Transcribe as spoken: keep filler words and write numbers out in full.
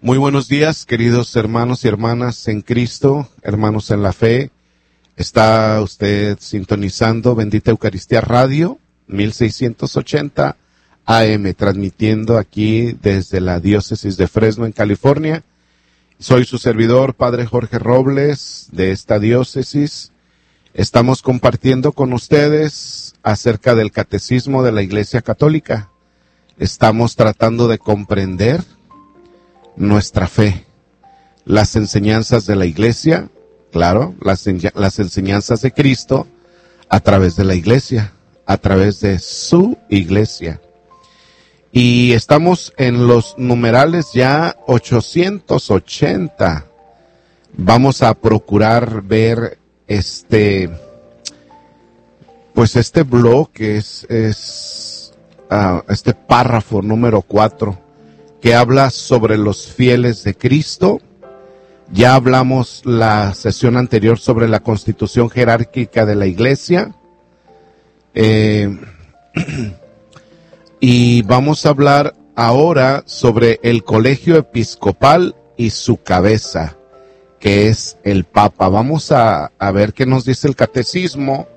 Muy buenos días, queridos hermanos y hermanas en Cristo, hermanos en la fe. Está usted sintonizando Bendita Eucaristía Radio, mil seiscientos ochenta A M, transmitiendo aquí desde la diócesis de Fresno, en California. Soy su servidor, Padre Jorge Robles, de esta diócesis. Estamos compartiendo con ustedes acerca del Catecismo de la Iglesia Católica. Estamos tratando de comprender nuestra fe, las enseñanzas de la Iglesia, claro, las, las enseñanzas de Cristo a través de la Iglesia, a través de su Iglesia. Y estamos en los numerales ya ochocientos ochenta. Vamos a procurar ver este, pues este bloque, es, es uh, este párrafo número cuatro, que habla sobre los fieles de Cristo. Ya hablamos la sesión anterior sobre la constitución jerárquica de la Iglesia. Eh, y vamos a hablar ahora sobre el colegio episcopal y su cabeza, que es el Papa. Vamos a, a ver qué nos dice el Catecismo